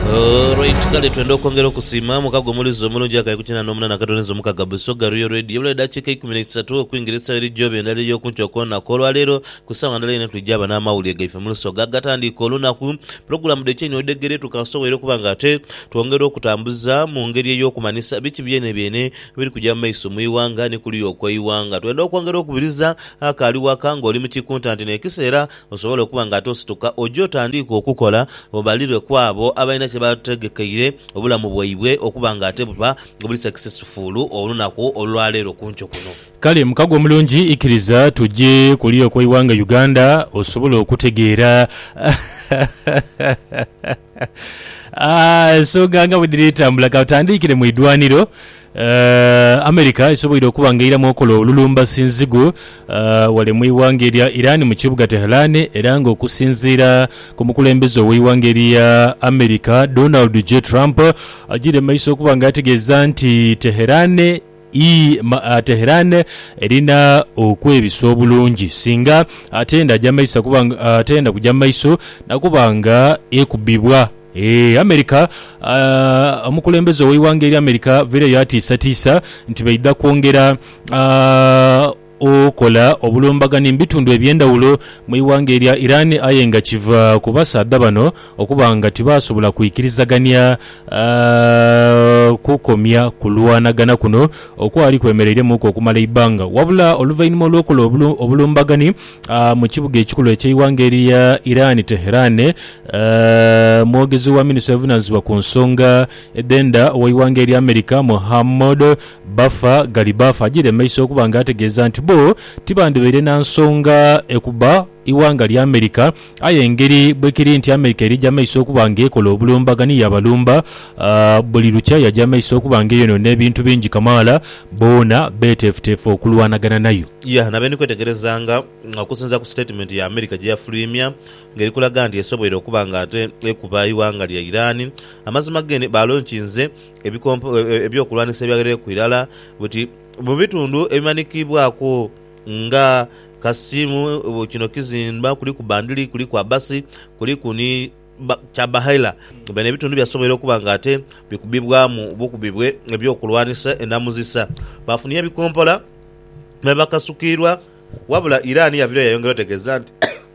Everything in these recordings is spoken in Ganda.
Right, kale twende okwongera okusima mukago mulizo omulungi akayikukyina n'omunana katoneza omukaga busoga Royal Radio ebula dakiika 13 okwingirisa eri job endala ey'okunkyoko olunaku olwaleero ku ssaawa ndala eno tujja n'amawulire gaife mu lusoga gatandika olunaku pulogulamu dekyeni odeggere tukasobole okuba nga ate twongera okutambuza mu ngeri ey'okumanisa biki byene biri kujja mu maiso mu iwanga ne kuli okweiwanga twende okwongera okubiriza akaali waka ng'oli mu kikunta nti n'ekiseera osobole okuba nga ate osituka ojja otandika okukola obalire kwabo abalina kye bategekeire obulamu bwaibwe okuba nga ate buba buli successful olunaku olwaleero kuncho kuno. Kale mukago omulungi ikiriza tujje kuli okweiwanga Uganda osobole okutegeera so ganga bwediritambula katandikire mu idwaniro America isoboire okuba nga iramu okola olulumba sinzigo wale mu iwanga erya Iran mu kibuga Tehran era nga okusinziira ku mukulembeze w'iwanga erya America Donald J. Trump agire maiso okuba nga ategeeza nti Tehran erina okwebisa obulungi singa atenda jamaiso kuba atenda kujja maiso nakubanga ekubibwa America omukulembeze w'iwanga erya America vile yatiisa nti baidda kwongera okola obulumbagani mbitundu ebyendawulo mu iwanga erya Iran ayenga kiva kubasada bano okuba nga tibasobola kuyikirizaganya kukomya kulwanagana kuno okwali kwemereremu okumala ibanga wabula oluvainuma olw'okola obulumbagani mu kibuga ekikulu eky'iwanga erya Iran Tehran mwogezi wa minisita evunanyizibwa ku nsonga edenda w'iwanga erya America Muhammad Bafa Galibafa agire maiso okuba nga ategeeza nti bo tibandibere na nsonga ekuba iwanga lya America ayengeri bwekiri nti America erijja maiso okuba nga ekola obulumbagani yabalumba buli lukya yajja maiso okuba nga eno n'ebintu bingi kamala bona betefutefu okulwanagana nayo nabeni kwetegerezanga okusinza ku statement ya America gye yafulumya ngeri kulaga nti esoboire okuba nga ate ekuba iwanga lya Iran amazima gene balonkinze ebyokulwanisa ebyagere ku irala buti mu bitundu ebimanikibwako nga Kasimu kino kizimba kuli ku bandili kuli ku abasi kuli kuni Chabahaila bene bitundu byasoboire okuba nga ate bikubibwamu bukubibwe ebyokulwanisa enamuzisa bafuniye bikompola mebakasukirwa wabula Iran yavire yayongera otegeeza nti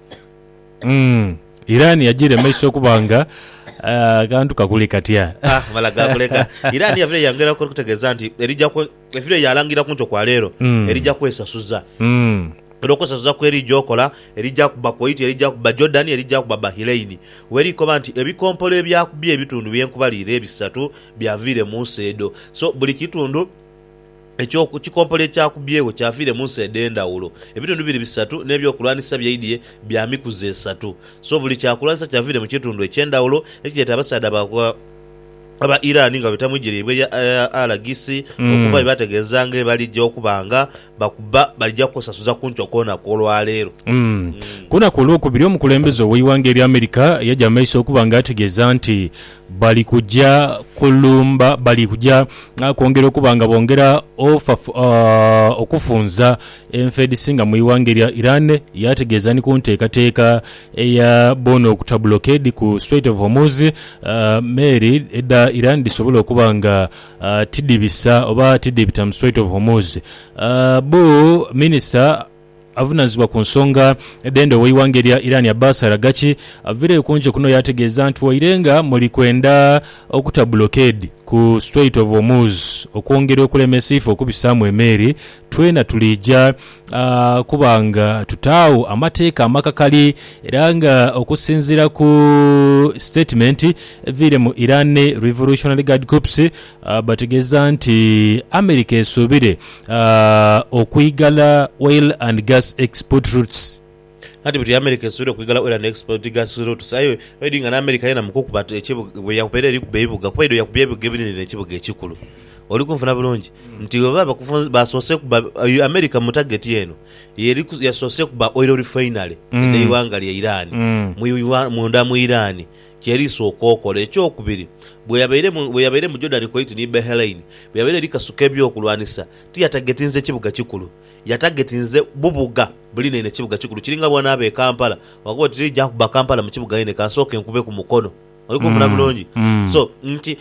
Iran yajire maiso okuba nga kantu kakuli katya malaga kuleka Iran yavire yayongera okutegeeza nti erijja ko efire yalangira kuncho kwa leero erijja kwesasuza erokosaza kweri jokola erijja kuba Kuwait erijja kuba Jordan erijja kuba Bahrain weri komanti ebikompolo ebyakubye ebitundu byenkubalire ebisatu byavire mu nsedo so buli kitundu ekyo kikompolo ekyakubyewo kyavire mu nsedo endawulo ebitundu biri bisatu n'ebyokulwanisa byaidye bya mikuze esatu so buli kyakulwanisa kyavire mu kitundu ekyendawulo ekiyeta abasada bakwa aba Iran nga bitamujiribwe ya alagisi okuba bategeezanga ebalijja okubanga bakuba balijja kusasuza kuncho kona kolwaleero kuna kulwokubiri omukulembeze w'iwanga erya America yajja maiso okuba nga ategeeza nti bali kujja kulumba bali kujja kwongera okuba nga bongera okufunza enfedisinga mu iwanga erya Iran yategeeza ni ku nteekateeka eya bono okutablockade ku Strait of Hormuz Mary edda Iran disobola okuba nga tidibisa oba tidibita mu Strait of Hormuz bo minister avunanyizibwa ku nsonga edendo w'iwanga erya Iran Abbas Aragachi avire kunje kuno yategeeza nti wairenga muli kwenda okutablockade ku Strait of Hormuz okwongera okulemesa ife okubisaamu emeri twena tulijja kubanga tutaawo amateeka amakakali era nga okusinziira ku statement evire mu Iran Revolutionary Guard Corps bategeeza nti America esuubire okuyigala oil and gas export routes ati buti America esuubire okuyigala oil and export gas routes ayo wedinga na America yena mukukuba ekibuga yakupera eri kubeebuga kwaido yakubeebuga ebinene ekibuga ekikulu oli kunfuna bulungi nti baba basose kuba America mu target yeno yeri yasose kuba oil refinery neiwanga lya Iran mu Iran kyeriso okokola ekyokubiri bwe yabeire mu Jordan Kuwait ni Bahrain bwe yabeire likasuka ebyokulwanisa tiyatagetinze ekibuga kikulu yatagetinze bubuga buline ekibuga kikulu kiringa bwana abe Kampala wakuba tirijja kuba Kampala mu kibuga ene kasooke nkube ku mukono olikufuna bulungi so nti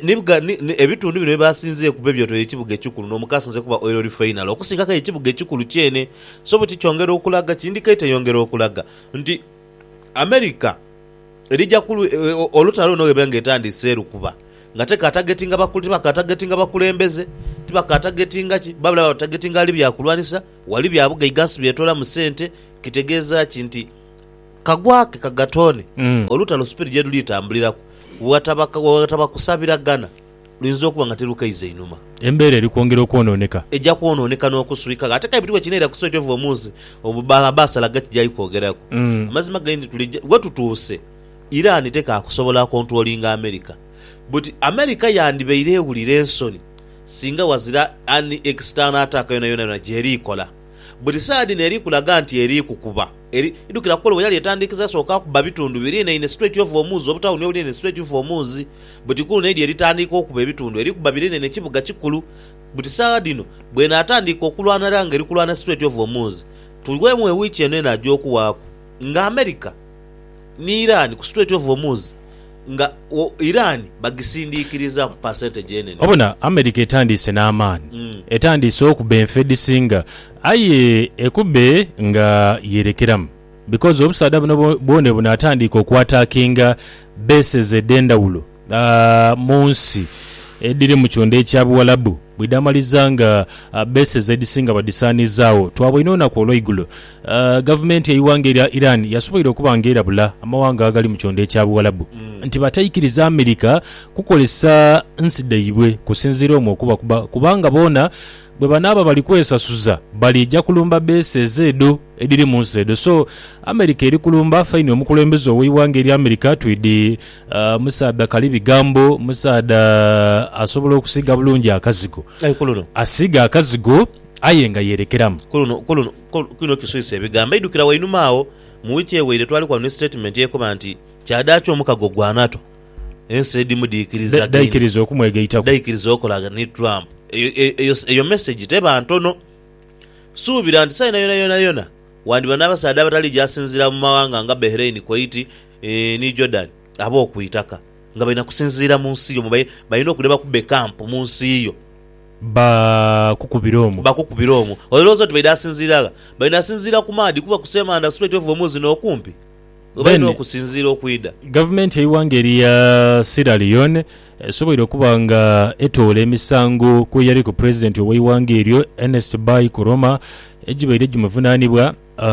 ebitundu bino byebasinze kuba ebyoto ekibuga ekikulu n'omukasinze kuba oil refinery okusingako ekibuga ekikulu kyene so buti kyongera okulaga kindikaite yongera okulaga nti America erijja olutalo n'ogebenga etandise erukuba nga tekatagetinga bakulu tibakatagetinga bakulembeze tibakatagetinga ki babula batagetinga ali byakulwanisa wali byabuga igasi byetola mu sente kitegeeza kinti kagwake kagatone olutalo spirit jedu litambulirako watabakusabiragana luyinza okuba nga terukaize inuma embeera eri kwongera okwonooneka ejja kwonooneka n'okuswika ate kale bitwe kinera ku state of omuzi obubasala gati jali kwogerako amazima gandi tulije wetutuuse Iran tekakusobola kontrolinga America but America yandibeire ewulira ensoni singa wazira ani external attack yona jeri ikola but saadi neri kulaga nti eri kukuba eri idukira kolo yali etandikiza soka kuba bitundu biri ne Strait of Hormuz obutawu ne ne Strait of Hormuz but kulu ne eri tandika okuba ebitundu eri kuba biri ne kibuga kikulu but saadi no bwena atandika okulwana ranga eri kulwana Strait of Hormuz tulwe mu wiki ene na joku wako nga America ni Iran ku Strait of Hormuz nga Iran bagisindikiriza ku percentage ene obona America etandise n'amaani etandise okuba enfedisinga aye ekube nga yerekeramu because obusaada buno bwone bunatandika okwatakinga bases edendawulo munsi ediri mu kyonde ekyabuwalabu bwidamalizanga bases edisinga badisanizaawo twabwinona ku olw'eigulo gavumenti eyiwanga erya Iran yasoboire okubanga erabula amawanga agali mu kyonde ekyabuwalabu nti batayikiriza America kukolesa nsideibwe kusinzira omwo kubanga boona bwe banaaba bali kwesasuza balijja kulumba bases edo ediri mu nsi edo so America eri kulumba faini omukulembeze ow'eyiwanga erya America twidi musaada kali bigambo musaada asobola okusiga bulungi akazigo asiga akazigo aye nga yerekeramu kuno kiswise ebigambo idukira wainumaawo mu wiki eweire twali kwa new statement yekoba nti kyadaaki omukago gwanato ensi edimu dayikiriza okumwegaitako dayikiriza okolaga ne Trump eyo message teba ntono suubira nti sayina yona wandi banabasaada batali jasinzira mu mawanga nga Bahrain Kuwait ni Jordan abo okuyitaka nga balina kusinzira mu nsi yo balina okuleba ku camp mu nsi yo bakukubira omwo olowooza ti balina sinzira ku maadi kuba kusema nda Strait of Hormuz n'okumpi balina okusinzira okwida gavumenti eyiwanga erya Sierra Leone esoboire okuba nga etoola emisango kwe yali ku president ow'eyiwanga eryo Ernest Bai Koroma egibaire gimuvunaanibwa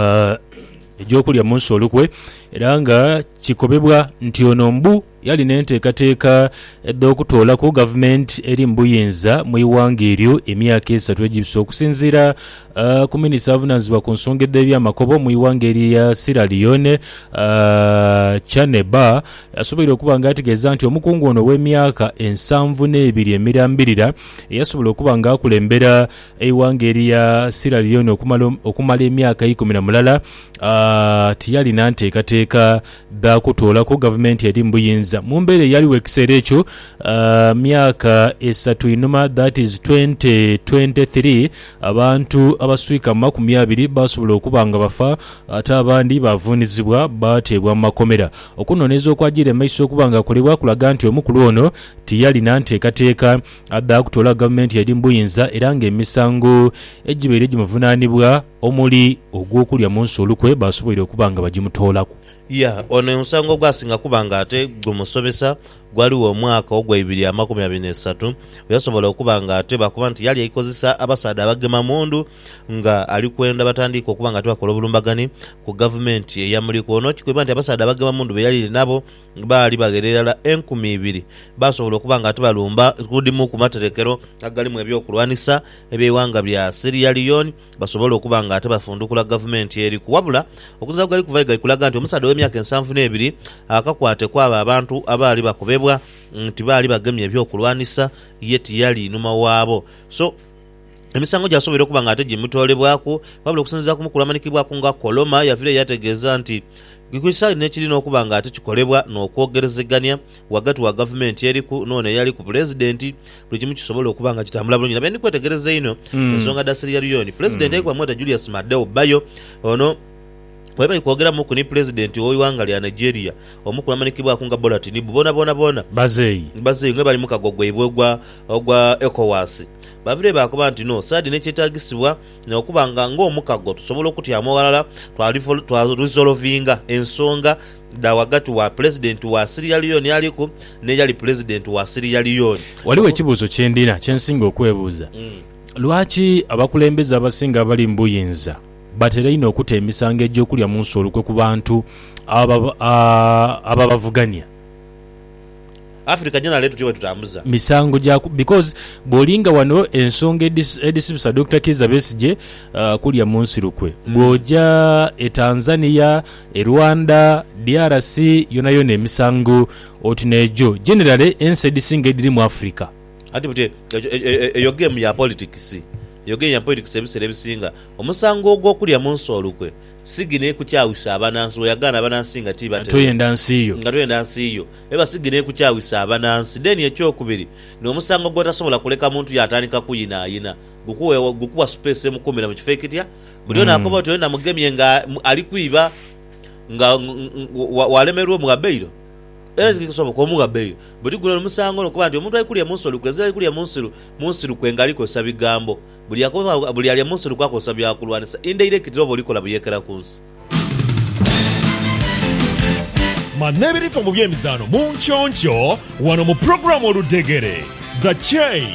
egyokulya mu nsi olukwe era nga kikobebwa nti ono mbu yalina enteekateeka ed'okutoola ku gavumenti eri mu buyinza mu iwanga eryo emyaka 3 egibisa okusinziira ku minisita avunaanyizibwa ku nsonga eby'amakobo mu iwanga erya Sierra Leone Chaneba yasoboire okuba nga ategeeza nti omukungu ono w'emyaka 72 emirambirira yasobola okuba nga akulembera iwanga erya Sierra Leone okumala emyaka 10 tiyalina nteekateeka dhakutoola ku gavumenti eri mu buyinza mu mbeera eyaliwo ekiseera ekyo myaka 3 inuma that is 2023 abantu abaswika 20 basobola okuba nga bafa ate abandi bavuunizibwa bateebwa mu makomera okunoonyeza okwagira emaiso okuba nga kolebwa kulaga nti omukulu ono tiyalina nteekateeka dhakutoola gavumenti eri mu buyinza era ng'emisango egibaire gimuvunaanibwa omuli ogw'okulya mu nsi olukwe basoboire okuba nga bagimutoolako ono omusango gwasinga kuba nga ate gumusobesa gwaliwo omwaka ogwa 2023 yasobola okuba nga ate bakuba nti yali yakozesa abasaada abagema mundu nga ali kwenda batandika okuba nga tebakola obulumbagani ku gavumenti eyamuliko ono kikweba nti abasaada abagema mundu be yali nabo baali bagerera 2,000 basobola okuba nga tebalumba kudimu ku materekero agalimu ebyokulwanisa ebyewanga bya Sierra Leone basobola okuba nga ate bafundukula gavumenti eri kuwabula okuza gali kuvaiga kulaga nti omusaada w'emyaka 72 akakwate kwaba abantu abaali bakobebwa nti baali bagemye ebyokulwanisa ye tiyali inuma waabo so emisango gyasobola okuba nga ate gimutoolebwako wabula okusinziza ku mukulamanikibwako nga Koloma yavire yategeeza nti gikwisa n'ekirina okuba nga ate kikolebwa n'okwogerezeganya wagati wa gavumenti eriku noono eyali ku pulezidenti buli kimu kisobola okuba nga kitambula bulungi nabe ndikwetegereza ino ensonga da Sierra Leone pulezidenti erikuba mweta Julius Maada Bio ono bali kwogera muku ni president w'iwanga lya Nigeria omukulu amanikibwa kunga Bola Tinubu bona bazeyi nga bali mukagogwebwe ogwa ECOWAS bavire bakuba nti no sadi nekyetagisibwa n'okubanga ng'omukago tusobola okutyamu walala twaresolvinga ensonga da wagati wa president wa Sierra Leone aliko nejali president wa Sierra Leone. Waliwo ekibuuzo kyendina kyensinga okwebuuza lwaki abakulembeze abasinga bali mbuyinza batera ino okuta emisango egy'okulya mu nsi olukwe ku bantu ababavuganya Africa jana letu tiwe tutambuza misango gya because bolinga wano ensonga edisibisa Dr. Kizza Besigye kulya mu nsi lukwe bwoja Tanzania Rwanda DRC yona emisango otinejo generally ensi edisinga ediri mu Africa ati bute eyo game ya politics ebisere ebisinga omusango ogw'okulya mu nsi olukwe sigine kukyawisa abanansi oyagana abanansi nga toyenda nsi iyo eba sigine kukyawisa abanansi then ekyokubiri n'omusango gw'otasobola kuleka muntu yatandika kuyinaayina gukuwa space emukumira mu kifo ekitya buli onaakoba oti oyenda mugemye nga ali kwiba nga walemerwa omugabeiro era zikisoboka omugabeiro buti guno omusango okuba nti omuntu alikulya mu nsi olukwe ezira alikulya mu nsi lukwe nga alikosa bigambo buli alya mu nsi lukwe akosa byakulwanisa indirect oba olikola buyekera ku nsi manebirifa mu byemizaano mu nkyoncho wano mu programu oludegere The Chain.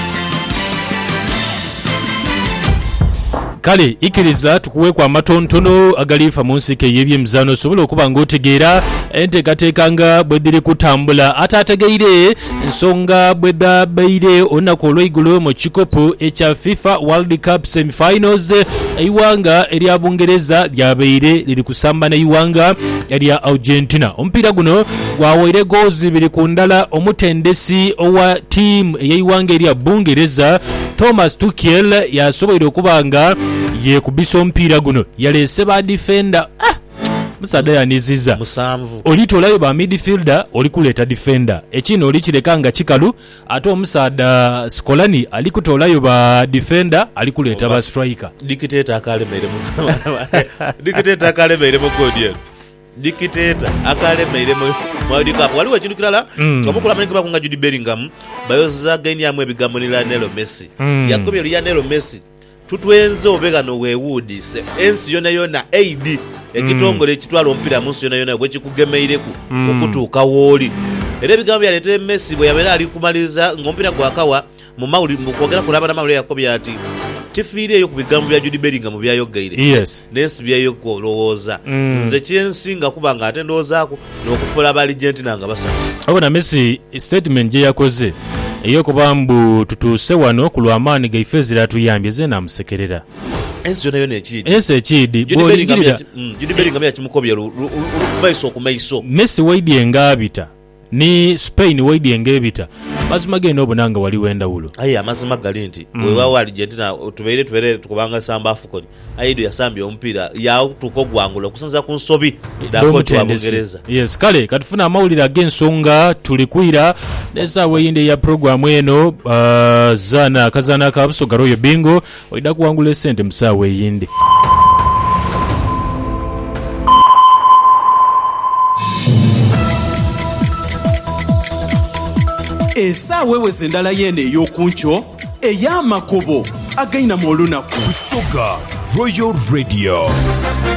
Kale ikiriza tukuwekwa amatontono agalifa mu nsike y'ebyemizano sobola okuba ng'otegeera enteekateeka bwe diri kutambula ate ategeire ensonga bwe dabaire olunaku olw'eigulu mu kikopo ekya FIFA World Cup semifinals eiwanga erya Bungereza lyabaire liri kusamba n'eiwanga erya Argentina. Omupiira guno gwawaire goals 2 ku ndala. Omutendesi owa tiimu ey'eiwanga erya Bungereza Thomas Tuchel yasoboire okubanga yekubisa omupiira guno yalese ba defender musada yaniziza musanvu olitolayo ba midfielder oli kuleta defender ekino oli kirekanga kikalu ate omusada Skolani ali kutolayo ba defender ali kuleta ba striker dictator akalemeere mu godian dictator akalemeere mu World Cup waliwo ekintu kirala omukulu amanyikiba kunga Jude Bellingham bayoza gaini yamwe ebigambo ni Lionel Messi yakobye Lionel Messi tutwenze obegano weewuudise ensi yona aid ekitongole ekitwala omupiira mu nsi yona bwe kikugemeireku okutuuka wooli era ebigambo byaleetera Messi bwe yabeera ali kumaliriza ng'omupiira gwakawa mu mawulire mu kwogera kulaba n'amawulire yakobya ati tifiireeyo ku bigambo bya Jude Bellingham byayogeire yes n'ensi byayo kulowooza nze kyensinga kuba nga ate ndowoozaako n'okufuula aba Argentina nga basatu abona Messi statement gye yakoze eyokubambu tutuuse wano ku lw'amaani gaife zira tuyambye ze namusekerera ensi yona ekidi ensi ekidi bw'olingirira Jude Bellingham yakimukobya maiso okumaiso Messi waidye ng'abita ni Spain waidye ng'ebita mazima genda obunanga wali wendawulo amazima gali nti wewawa Argentina tubeire tukubanga samba Afcon aido yasambye omupiira yatuuka ogwangula okusinza ku nsobi dakoti wa Bungereza yes kale katufuna amawulire ag'ensonga tulikwira n'essaawa eyindi ya programu eno zana akazana ka Busoga Royal Bingo oida kuwangula esente mu ssaawa eyindi essaawa eweze endala yene ey'okunkyo ey'amakubo agayina mu olunaku Busoga Royal Radio.